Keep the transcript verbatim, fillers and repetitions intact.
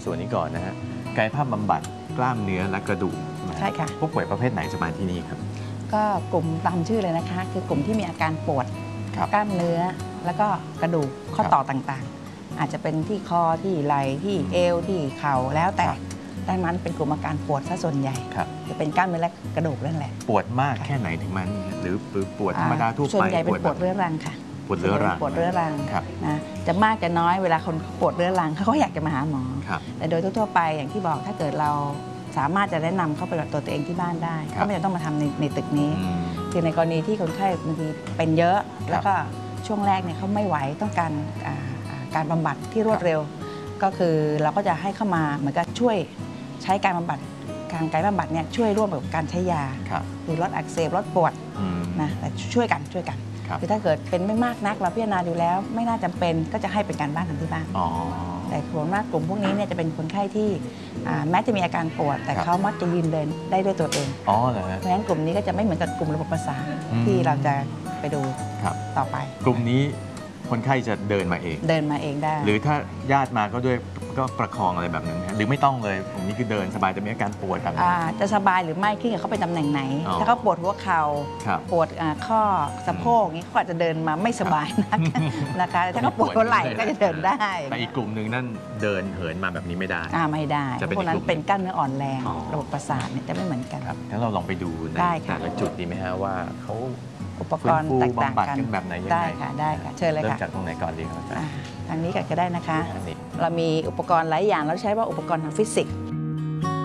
ส่วนนี้ก่อนนะฮะกายภาพบำบัดกล้ามเนื้อและกระดูกใช่ค่ะผู้ป่วยประเภทไหนจะมาที่นี่ครับก็กลุ่มตามชื่อเลยนะคะคือกลุ่มที่มีอาการปวดกล้ามเนื้อแล้วก็กระดูกข้อต่อต่างๆอาจจะเป็นที่คอที่ไหล่ที่เอวที่เข่าแล้วแต่ดังนั้นเป็นกลุ่มอาการปวดซะส่วนใหญ่จะเป็นกล้ามเนื้อและกระดูกนั่นแหละปวดมากแค่ไหนถึงมันหรือปวดธรรมดาทั่วไปส่วนใหญ่เป็นปวดเรื้อรังค่ะปวดเรื้อรังปวดเรื้อรังนะจะมากจะน้อยเวลาคนปวดเรื้อรังเขาก็อยากจะมาหาหมอแต่โดยทั่วไปอย่างที่บอกถ้าเกิดเราสามารถจะแนะนำเขาไปตรวจตัวเองที่บ้านได้ก็ไม่ต้องมาทำในในตึกนี้คือในกรณีที่คนไข้บางทีเป็นเยอะแล้วก็ช่วงแรกเนี่ยเขาไม่ไหวต้องการการบำบัดที่รวดเร็วก็คือเราก็จะให้เข้ามาเหมือนกับช่วยใช้การบำบัดการกายบำบัดเนี่ยช่วยร่วมกับการใช้ยาคือลดอักเสบลดปวดนะแต่ช่วยกันช่วยกันคือถ้าเกิดเป็นไม่มากนักเราพิจารณาดูแล้วไม่น่าจำเป็นก็จะให้เป็นการบ้านทำที่บ้านแต่ส่วนมากกลุ่มพวกนี้เนี่ยจะเป็นคนไข้ที่แม้จะมีอาการปวดแต่เขามักจะยืนเดินได้ด้วยตัวเองเพราะฉะนั้นกลุ่มนี้ก็จะไม่เหมือนกับกลุ่มระบบประสาทที่เราจะไปดูต่อไปกลุ่มนี้คนไข้จะเดินมาเองเดินมาเองได้หรือถ้าญาติมาก็ด้วยก็ประคองอะไรแบบนั้นหรือไม่ต้องเลยผมนี่คือเดินสบายจะมีอาการปวดแบบนี้จะสบายหรือไม่ขึ้นกับเขาไปตำแหน่งไหนถ้าเขาปวดหัวเข่าปวดข้อสะโพกนี้เขาอาจจะเดินมาไม่สบายนักนะคะถ้าเขาปวดหัวไหล่ก็จะเดินได้แต่อีกกลุ่มหนึ่งนั่นเดินเหินมาแบบนี้ไม่ได้ไม่ได้พวกนั้นเป็นกล้ามเนื้ออ่อนแรงระบบประสาทเนี่ยจะไม่เหมือนกันงั้นเราลองไปดูในแต่ละจุดดีไหมฮะว่าเขาอุปกรณ์แตกต่างกันแบบไหนยังไงได้ค่ะได้ค่ะเชิญเลยค่ะเริ่มจากตรงไหนก่อนดีครับทางนี้ก็ได้นะคะเรามีอุปกรณ์หลายอย่างเราใช้ว่าอุปกรณ์ทางฟิสิกส์